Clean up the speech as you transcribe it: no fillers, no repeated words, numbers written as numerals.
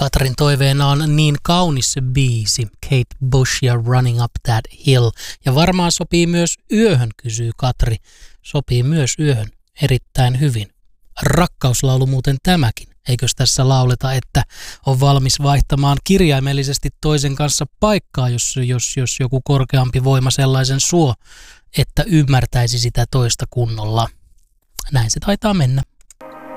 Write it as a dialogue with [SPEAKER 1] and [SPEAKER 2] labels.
[SPEAKER 1] Katrin toiveena on Niin kaunis se biisi, Kate Bush ja Running Up That Hill. Ja varmaan sopii myös yöhön, kysyy Katri. Sopii myös yöhön erittäin hyvin. Rakkauslaulu muuten tämäkin. Eikös tässä lauleta, että on valmis vaihtamaan kirjaimellisesti toisen kanssa paikkaa, jos joku korkeampi voima sellaisen suo, että ymmärtäisi sitä toista kunnolla. Näin se taitaa mennä.